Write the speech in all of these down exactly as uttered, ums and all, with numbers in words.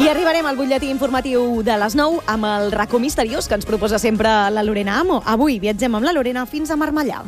I arribarem al butlletí informatiu de les nou amb el racó misteriós que ens proposa sempre la Lorena Amo. Avui viatgem amb la Lorena fins a Marmellà.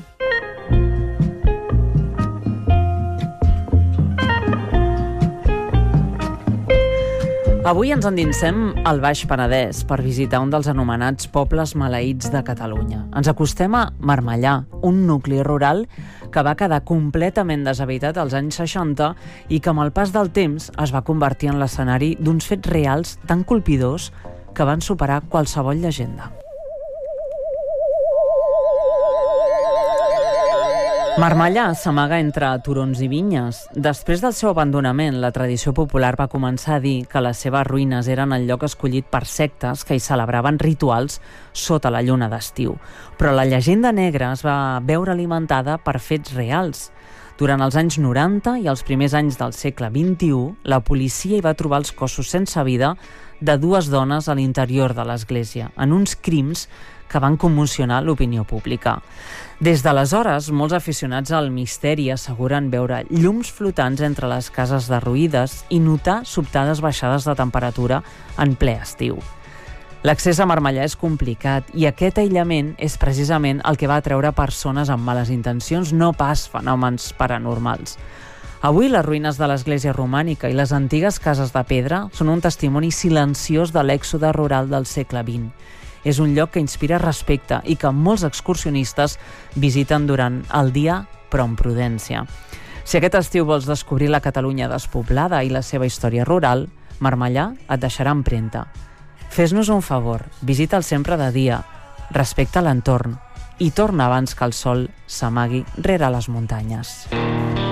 Avui ens endinsem al Baix Penedès per visitar un dels anomenats pobles maleïts de Catalunya. Ens acostem a Marmellà, un nucli rural que va quedar completament deshabitat als anys seixanta i que amb el pas del temps es va convertir en l'escenari d'uns fets reals tan colpidors que van superar qualsevol llegenda. Marmellà s'amaga entre turons i vinyes. Després del seu abandonament, la tradició popular va començar a dir que les seves ruïnes eren el lloc escollit per sectes que hi celebraven rituals sota la lluna d'estiu. Però la llegenda negra es va veure alimentada per fets reals. Durant els anys noranta i els primers anys del segle vint-i-u, la policia hi va trobar els cossos sense vida de dues dones a l'interior de l'església, en uns crims que van commocionar l'opinió pública. Des d'aleshores, molts aficionats al misteri asseguren veure llums flotants entre les cases derruïdes i notar sobtades baixades de temperatura en ple estiu. L'accés a Marmellà és complicat i aquest aïllament és precisament el que va atreure persones amb males intencions, no pas fenòmens paranormals. Avui les ruïnes de l'església romànica i les antigues cases de pedra són un testimoni silenciós de l'èxode rural del segle vint. És un lloc que inspira respecte i que molts excursionistes visiten durant el dia, però amb prudència. Si aquest estiu vols descobrir la Catalunya despoblada i la seva història rural, Marmellà et deixarà empremta. Fes-nos un favor, visita'l sempre de dia, respecta l'entorn i torna abans que el sol s'amagui rere les muntanyes.